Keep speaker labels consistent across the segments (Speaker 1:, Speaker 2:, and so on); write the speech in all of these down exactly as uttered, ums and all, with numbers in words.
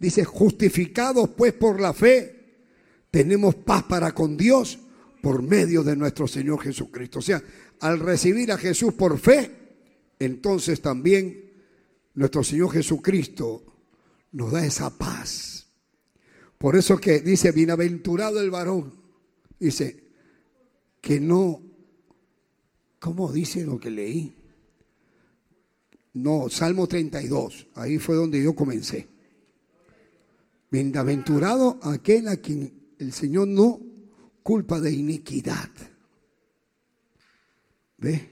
Speaker 1: Dice, justificados pues por la fe, tenemos paz para con Dios por medio de nuestro Señor Jesucristo. O sea, al recibir a Jesús por fe, entonces también nuestro Señor Jesucristo nos da esa paz. Por eso que dice, bienaventurado el varón, dice, que no, ¿cómo dice lo que leí? No, Salmo treinta y dos, ahí fue donde yo comencé. Bienaventurado aquel a quien el Señor no culpa de iniquidad. ¿Ve?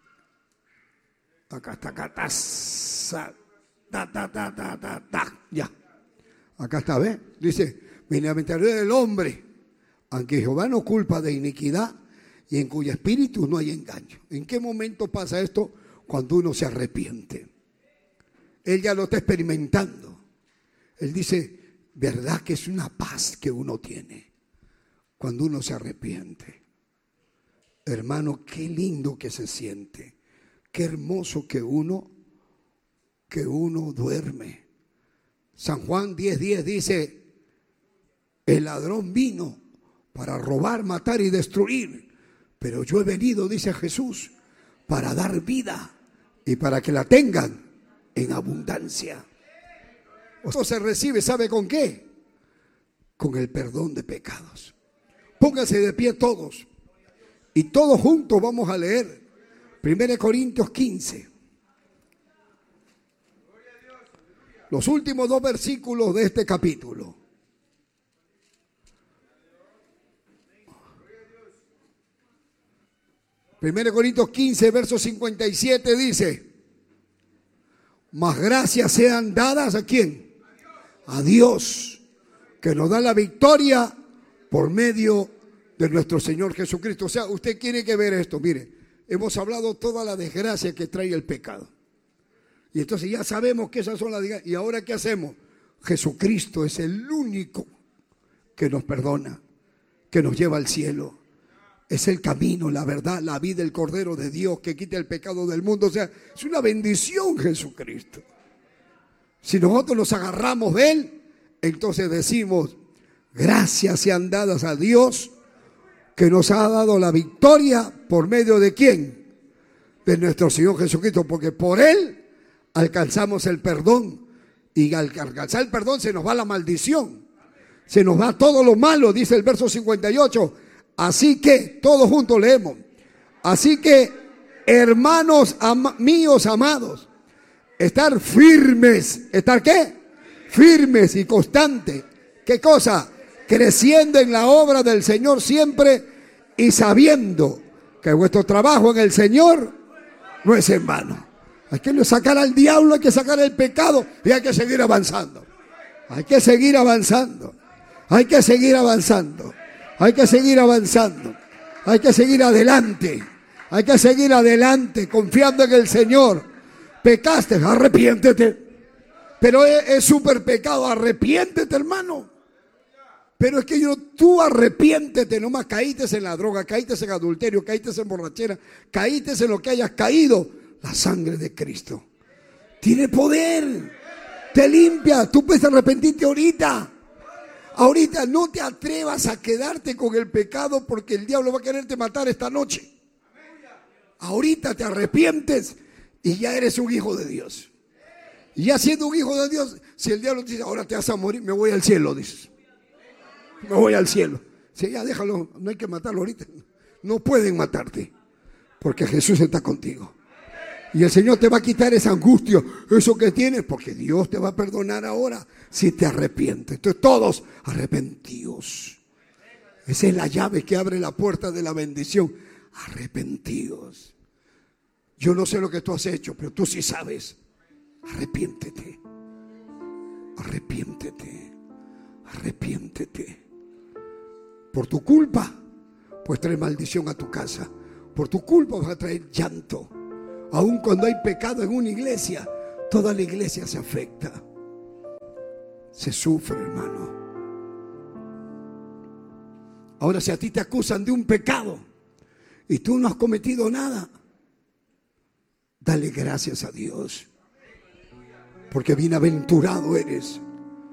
Speaker 1: Acá está, acá está, ta, ta, ta, ta, ta, ta, ya. Acá está, ¿ve? Dice, bienaventurado el hombre, aunque Jehová no culpa de iniquidad y en cuyo espíritu no hay engaño. ¿En qué momento pasa esto? Cuando uno se arrepiente. Él ya lo está experimentando. Él dice, verdad que es una paz que uno tiene cuando uno se arrepiente. Hermano, qué lindo que se siente. Qué hermoso que uno, que uno duerme. San Juan diez diez dice, el ladrón vino para robar, matar y destruir, pero yo he venido, dice Jesús, para dar vida y para que la tengan en abundancia. Esto se recibe, ¿sabe con qué? Con el perdón de pecados. Pónganse de pie todos y todos juntos vamos a leer primera Corintios quince. Los últimos dos versículos de este capítulo. primera Corintios quince, verso cincuenta y siete dice, mas gracias sean dadas ¿a quién? A Dios, que nos da la victoria por medio de nuestro Señor Jesucristo. O sea, usted tiene que ver esto, mire, hemos hablado toda la desgracia que trae el pecado. Y entonces ya sabemos que esas son las desgracias. ¿Y ahora qué hacemos? Jesucristo es el único que nos perdona, que nos lleva al cielo. Es el camino, la verdad, la vida, el Cordero de Dios que quita el pecado del mundo. O sea, es una bendición Jesucristo. Si nosotros nos agarramos de Él, entonces decimos, gracias sean dadas a Dios que nos ha dado la victoria por medio de ¿quién? De nuestro Señor Jesucristo, porque por Él alcanzamos el perdón y al alcanzar el perdón se nos va la maldición, se nos va todo lo malo, dice el verso cincuenta y ocho. Así que, todos juntos leemos, así que, hermanos am- míos amados, estar firmes, ¿estar qué? Firmes y constantes. ¿Qué cosa? Creciendo en la obra del Señor siempre y sabiendo que vuestro trabajo en el Señor no es en vano. Hay que sacar al diablo, hay que sacar el pecado y hay que seguir avanzando. Hay que seguir avanzando. Hay que seguir avanzando. Hay que seguir avanzando. Hay que seguir adelante. Hay que seguir adelante confiando en el Señor. Pecaste, arrepiéntete. Pero es súper pecado, arrepiéntete, hermano. Pero es que yo, tú arrepiéntete, nomás caíste en la droga, caíste en adulterio, caíste en borrachera, caíste en lo que hayas caído. La sangre de Cristo tiene poder, te limpia. Tú puedes arrepentirte ahorita. Ahorita no te atrevas a quedarte con el pecado porque el diablo va a quererte matar esta noche. Ahorita te arrepientes y ya eres un hijo de Dios. Y ya siendo un hijo de Dios, si el diablo te dice, ahora te vas a morir, me voy al cielo, dices. Me voy al cielo. Si ya déjalo, no hay que matarlo ahorita. No pueden matarte porque Jesús está contigo. Y el Señor te va a quitar esa angustia, eso que tienes, porque Dios te va a perdonar ahora si te arrepientes. Entonces todos arrepentidos. Esa es la llave que abre la puerta de la bendición. Arrepentidos. Yo no sé lo que tú has hecho, pero tú sí sabes. Arrepiéntete. Arrepiéntete. Arrepiéntete. Por tu culpa, pues traer maldición a tu casa. Por tu culpa vas a traer llanto. Aun cuando hay pecado en una iglesia, toda la iglesia se afecta. Se sufre, hermano. Ahora, si a ti te acusan de un pecado y tú no has cometido nada, dale gracias a Dios. Porque bienaventurado eres